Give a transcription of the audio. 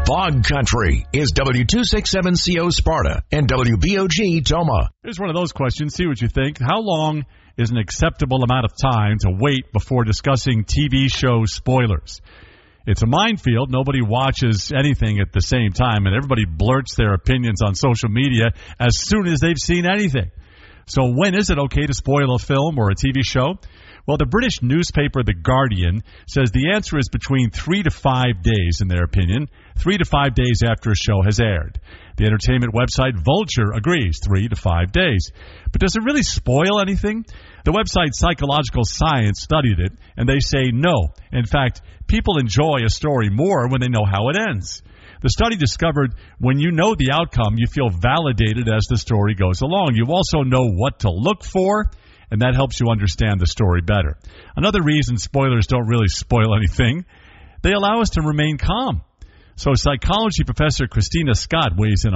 Fog Country is W267CO Sparta and WBOG Toma. Here's one of those questions. See what you think. How long is an acceptable amount of time to wait before discussing TV show spoilers? It's a minefield. Nobody watches anything at the same time, and everybody blurts their opinions on social media as soon as they've seen anything. So when is it okay to spoil a film or a TV show? Well, the British newspaper The Guardian says the answer is between 3 to 5 days, in their opinion, 3 to 5 days after a show has aired. The entertainment website Vulture agrees, 3 to 5 days. But does it really spoil anything? The website Psychological Science studied it, and they say no. In fact, people enjoy a story more when they know how it ends. The study discovered when you know the outcome, you feel validated as the story goes along. You also know what to look for, and that helps you understand the story better. Another reason spoilers don't really spoil anything, they allow us to remain calm. So psychology professor Christina Scott weighs in